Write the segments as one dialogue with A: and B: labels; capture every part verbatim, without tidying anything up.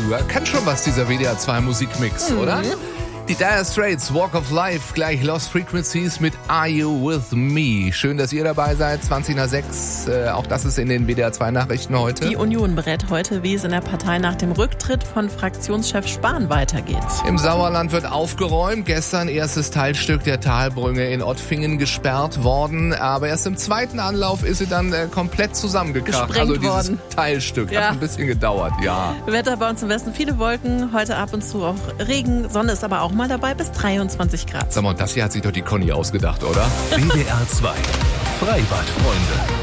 A: Kann schon was, dieser W D R zwei Musikmix, mhm. oder? Die Dire Straits, Walk of Life, gleich Lost Frequencies mit Are You With Me? Schön, dass ihr dabei seid, zwanzig nach sechs. Äh, auch das ist in den W D R zwei Nachrichten heute.
B: Die Union berät heute, wie es in der Partei nach dem Rücktritt von Fraktionschef Spahn weitergeht.
A: Im Sauerland wird aufgeräumt. Gestern erstes Teilstück der Talbrücke in Ottfingen gesperrt worden. Aber erst im zweiten Anlauf ist sie dann äh, komplett zusammengekracht.
B: Gesprengt
A: also dieses
B: worden.
A: Teilstück
B: Ja.
A: hat ein bisschen gedauert, ja.
B: Wetter bei uns im Westen, viele Wolken, heute ab und zu auch Regen. Sonne ist aber auch mal dabei, bis dreiundzwanzig Grad.
A: Sag mal, das hier hat sich doch die Conny ausgedacht, oder?
C: W D R zwei, Freibadfreunde.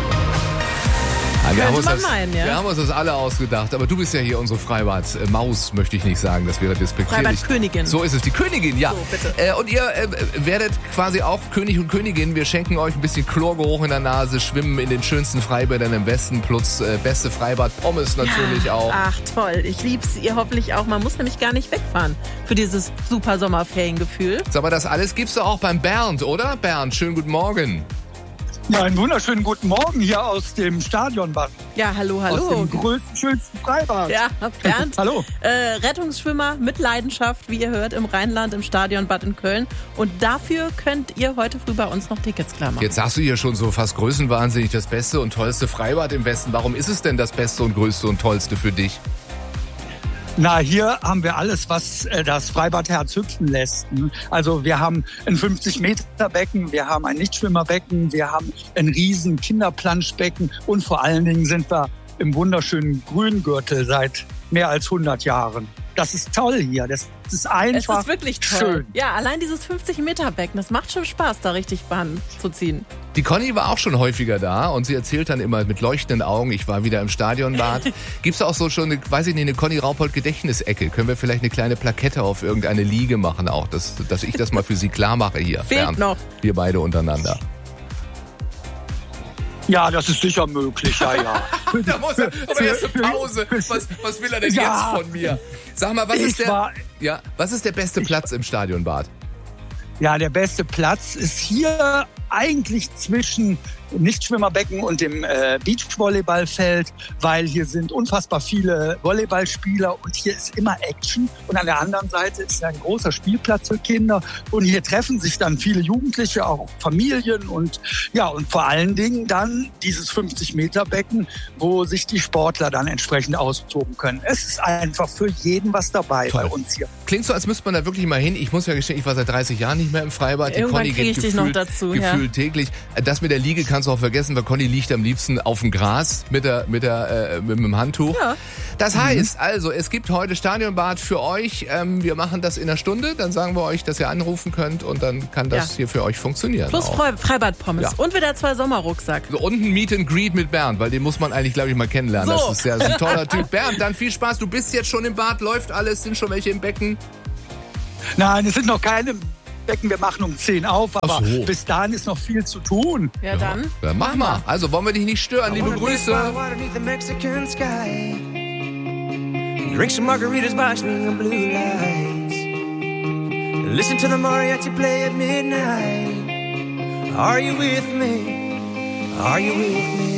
A: Ja, wir, haben uns
B: man
A: das,
B: meinen, ja.
A: wir haben uns das alle ausgedacht, aber du bist ja hier unsere Freibad-Maus, möchte ich nicht sagen, das wäre despektierlich.
B: Freibad-Königin.
A: So ist es, die Königin, ja.
B: So, bitte.
A: Äh, und ihr äh, werdet quasi auch König und Königin. Wir schenken euch ein bisschen Chlorgeruch in der Nase, schwimmen in den schönsten Freibädern im Westen, plus äh, beste Freibad-Pommes natürlich
B: ja.
A: auch.
B: Ach toll, ich lieb's, ihr hoffentlich auch. Man muss nämlich gar nicht wegfahren für dieses super Sommerferiengefühl.
A: Sag mal, das alles gibt's doch auch beim Bernd, oder? Bernd, schönen guten Morgen.
D: Ja, einen wunderschönen guten Morgen hier aus dem Stadionbad.
B: Ja, hallo, hallo.
D: Aus dem größten, schönsten Freibad.
B: Ja, Bernd.
D: Hallo.
B: Äh, Rettungsschwimmer mit Leidenschaft, wie ihr hört, im Rheinland, im Stadionbad in Köln. Und dafür könnt ihr heute früh bei uns noch Tickets klar machen.
A: Jetzt sagst du hier schon so fast größenwahnsinnig das beste und tollste Freibad im Westen. Warum ist es denn das beste und größte und tollste für dich?
D: Na, hier haben wir alles, was äh, das Freibadherz hüpfen lässt. Also wir haben ein fünfzig Meter Becken, wir haben ein Nichtschwimmerbecken, wir haben ein riesen Kinderplanschbecken und vor allen Dingen sind wir im wunderschönen Grüngürtel seit mehr als hundert Jahren. Das ist toll hier. Das ist einfach
B: Es ist wirklich toll.
D: schön.
B: Ja, allein dieses fünfzig Meter Becken, das macht schon Spaß, da richtig Bahn zu ziehen.
A: Die Conny war auch schon häufiger da und sie erzählt dann immer mit leuchtenden Augen, ich war wieder im Stadionbad. Gibt's auch so schon, eine, weiß ich nicht, eine Conny Raupold Gedächtnisecke? Können wir vielleicht eine kleine Plakette auf irgendeine Liege machen auch, dass, dass ich das mal für sie klar mache hier.
B: Fehlt
A: Bernd,
B: noch.
A: Wir beide untereinander.
D: Ja, das ist sicher möglich, ja, ja.
A: Da muss er, aber erst eine Pause. Was, was will er denn
D: Ja.
A: jetzt von mir? Sag mal, was
D: Ich
A: ist der,
D: war-
A: ja, was ist der beste Platz im Stadionbad?
D: Ja, der beste Platz ist hier eigentlich zwischen Nichtschwimmerbecken und dem äh, Beachvolleyballfeld, weil hier sind unfassbar viele Volleyballspieler und hier ist immer Action. Und an der anderen Seite ist ein großer Spielplatz für Kinder und hier treffen sich dann viele Jugendliche, auch Familien und ja, und vor allen Dingen dann dieses fünfzig Meter Becken, wo sich die Sportler dann entsprechend austoben können. Es ist einfach für jeden was dabei
A: Toll.
D: bei uns hier.
A: Klingt so, als müsste man da wirklich mal hin. Ich muss ja gestehen, ich war seit dreißig Jahren nicht mehr im Freibad. Die
B: Irgendwann
A: Conny
B: krieg
A: geht
B: ich dich noch
A: gefühlt,
B: dazu, ja.
A: gefühlt täglich. Das mit der Liege kannst du auch vergessen, weil Conny liegt am liebsten auf dem Gras mit der mit der äh, mit dem Handtuch.
B: Ja.
A: Das heißt, also es gibt heute Stadionbad für euch. Ähm, wir machen das in einer Stunde. Dann sagen wir euch, dass ihr anrufen könnt und dann kann das
B: Ja.
A: hier für euch funktionieren.
B: Plus
A: auch.
B: Frei- Freibad-Pommes
A: Ja.
B: und wieder zwei Sommerrucksack.
A: So, und ein Meet and Greet mit Bernd, weil den muss man eigentlich, glaube ich, mal kennenlernen.
B: So.
A: Das ist ja das ist ein toller Typ. Bernd, dann viel Spaß. Du bist jetzt schon im Bad, läuft alles, sind schon welche im Becken.
D: Nein, es sind noch keine Becken. Wir machen um zehn auf, aber
A: Ach so.
D: bis dahin ist noch viel zu tun.
B: Ja, dann.
A: Ja, mach mal. Also wollen wir dich nicht stören. Liebe Grüße.
E: Underneath the Mexican sky. Drink some margaritas by swinging blue lights. Listen to the mariachi play at midnight. Are you with me? Are you with me?